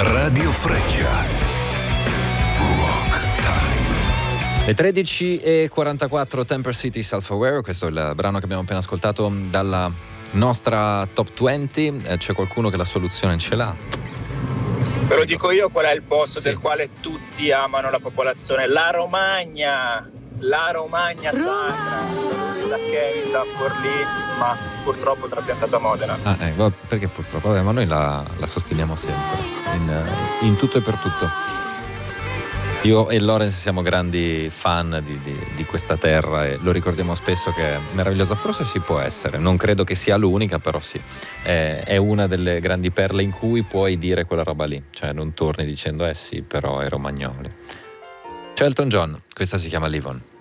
Radio Freccia. Rock Time. Le 13:44, Temper City Self-Aware, questo è il brano che abbiamo appena ascoltato dalla nostra Top 20. C'è qualcuno che la soluzione ce l'ha? Ve lo dico io qual è il posto Sì. del quale tutti amano la popolazione: la Romagna sacra. Saluti da Kevin da Forlì, ma purtroppo trapiantato a Modena. Perché purtroppo? Vabbè, ma noi la sosteniamo sempre, in tutto e per tutto. Io e Lorenz siamo grandi fan di questa terra e lo ricordiamo spesso che è meravigliosa. Forse si può essere, non credo che sia l'unica, però sì, è una delle grandi perle in cui puoi dire quella roba lì, cioè non torni dicendo sì, però è romagnoli. C'è Elton John, questa si chiama Live On.